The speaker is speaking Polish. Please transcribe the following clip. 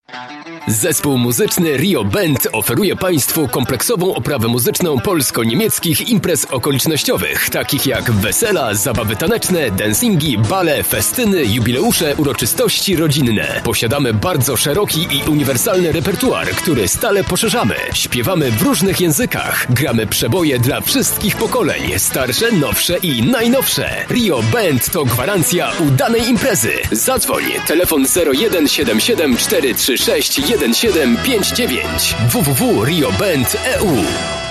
Zespół muzyczny Rio Band oferuje Państwu kompleksową oprawę muzyczną polsko-niemieckich imprez okolicznościowych, takich jak wesela, zabawy taneczne, dancingi, bale, festyny, jubileusze, uroczystości rodzinne. Posiadamy bardzo szeroki i uniwersalny repertuar, który stale poszerzamy. Śpiewamy w różnych językach. Gramy przeboje dla wszystkich pokoleń, starsze, nowsze i najnowsze. Rio Band to gwarancja udanej imprezy. Zadzwoń, telefon 0177 436 1759 www.rioband.eu